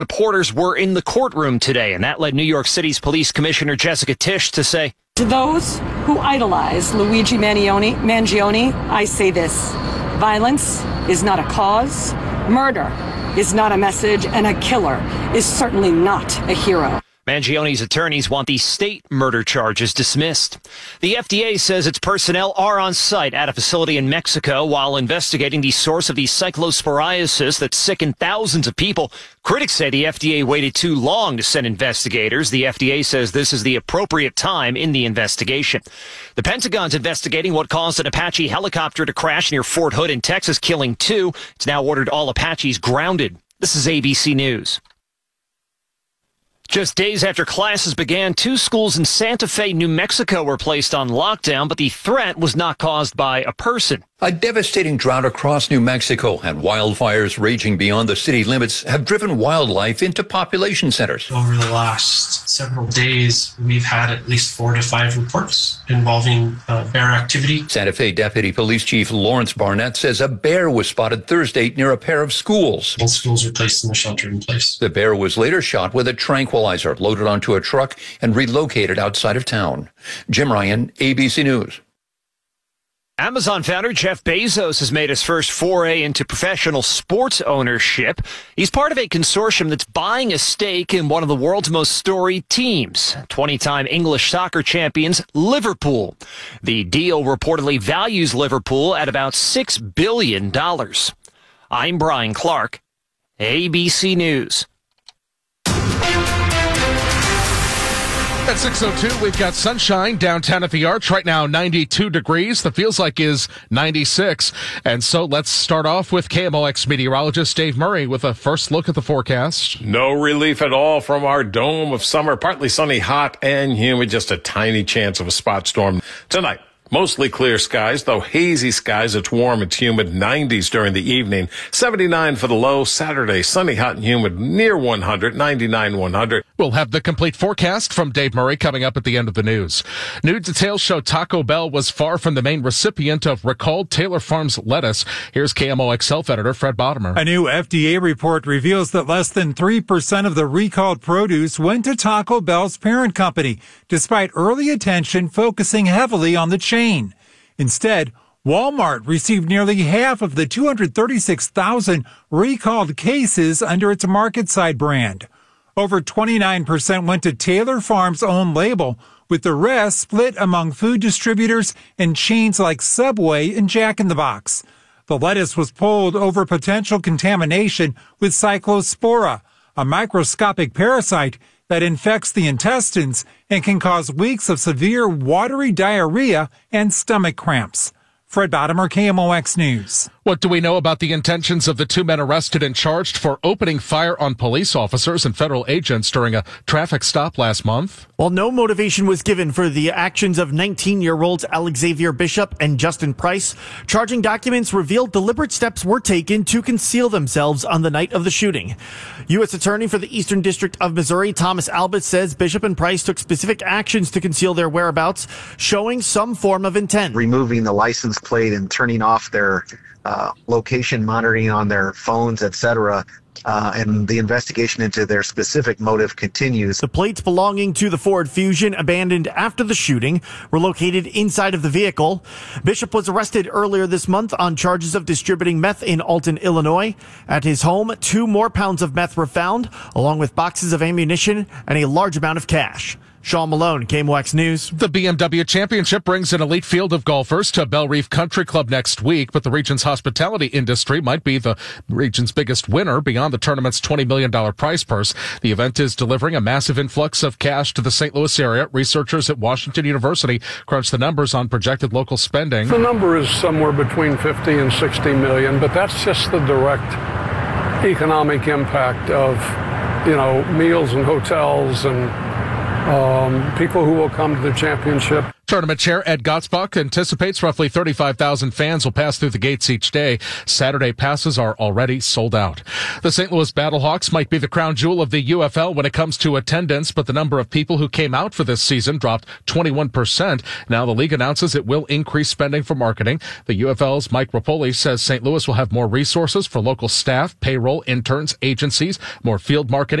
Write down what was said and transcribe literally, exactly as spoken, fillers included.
Reporters were in the courtroom today, and that led New York City's Police Commissioner Jessica Tisch to say, to those who idolize Luigi Mangione, Mangione, I say this. Violence is not a cause. Murder is not a message. And a killer is certainly not a hero. Mangione's attorneys want the state murder charges dismissed. The F D A says its personnel are on site at a facility in Mexico while investigating the source of the cyclosporiasis that sickened thousands of people. Critics say the F D A waited too long to send investigators. The F D A says this is the appropriate time in the investigation. The Pentagon's investigating what caused an Apache helicopter to crash near Fort Hood in Texas, killing two. It's now ordered all Apaches grounded. This is A B C News. Just days after classes began, two schools in Santa Fe, New Mexico were placed on lockdown, but the threat was not caused by a person. A devastating drought across New Mexico and wildfires raging beyond the city limits have driven wildlife into population centers. Over the last several days, we've had at least four to five reports involving uh, bear activity. Santa Fe Deputy Police Chief Lawrence Barnett says a bear was spotted Thursday near a pair of schools. Both schools were placed in the shelter in place. The bear was later shot with a tranquilizer, loaded onto a truck, and relocated outside of town. Jim Ryan, A B C News. Amazon founder Jeff Bezos has made his first foray into professional sports ownership. He's part of a consortium that's buying a stake in one of the world's most storied teams, twenty-time English soccer champions Liverpool. The deal reportedly values Liverpool at about six billion dollars. I'm Brian Clark, A B C News. At six oh two, we've got sunshine downtown at the Arch. Right now, ninety-two degrees. The feels like is ninety-six. And so let's start off with K M O X meteorologist Dave Murray with a first look at the forecast. No relief at all from our dome of summer. Partly sunny, hot, and humid. Just a tiny chance of a spot storm tonight. Mostly clear skies, though hazy skies. It's warm, it's humid, nineties during the evening. seventy-nine for the low. Saturday, sunny, hot, and humid, near one hundred, ninety-nine, one hundred. We'll have the complete forecast from Dave Murray coming up at the end of the news. New details show Taco Bell was far from the main recipient of recalled Taylor Farms lettuce. Here's K M O X Health Editor Fred Bottomer. A new F D A report reveals that less than three percent of the recalled produce went to Taco Bell's parent company, despite early attention focusing heavily on the chain. Instead, Walmart received nearly half of the two hundred thirty-six thousand recalled cases under its MarketSide brand. Over twenty-nine percent went to Taylor Farms' own label, with the rest split among food distributors and chains like Subway and Jack in the Box. The lettuce was pulled over potential contamination with Cyclospora, a microscopic parasite that infects the intestines and can cause weeks of severe watery diarrhea and stomach cramps. Fred Bottomer, K M O X News. What do we know about the intentions of the two men arrested and charged for opening fire on police officers and federal agents during a traffic stop last month? Well, no motivation was given for the actions of nineteen-year-olds Alexavier Bishop and Justin Price. Charging documents revealed deliberate steps were taken to conceal themselves on the night of the shooting. U S Attorney for the Eastern District of Missouri, Thomas Albert, says Bishop and Price took specific actions to conceal their whereabouts, showing some form of intent. Removing the license plate and turning off their uh, location monitoring on their phones, et cetera. Uh, and the investigation into their specific motive continues. The plates belonging to the Ford Fusion, abandoned after the shooting, were located inside of the vehicle. Bishop was arrested earlier this month on charges of distributing meth in Alton, Illinois. At his home, two more pounds of meth were found, along with boxes of ammunition and a large amount of cash. Sean Malone, K M O X News. The B M W Championship brings an elite field of golfers to Belle Reef Country Club next week, but the region's hospitality industry might be the region's biggest winner beyond the tournament's twenty million dollars prize purse. The event is delivering a massive influx of cash to the Saint Louis area. Researchers at Washington University crunched the numbers on projected local spending. The number is somewhere between fifty and sixty million, but that's just the direct economic impact of, you know, meals and hotels and um, people who will come to the championship. Tournament chair Ed Gottsbach anticipates roughly thirty-five thousand fans will pass through the gates each day. Saturday passes are already sold out. The Saint Louis Battlehawks might be the crown jewel of the U F L when it comes to attendance, but the number of people who came out for this season dropped twenty-one percent. Now the league announces it will increase spending for marketing. The U F L's Mike Rapoli says Saint Louis will have more resources for local staff, payroll, interns, agencies, more field marketing.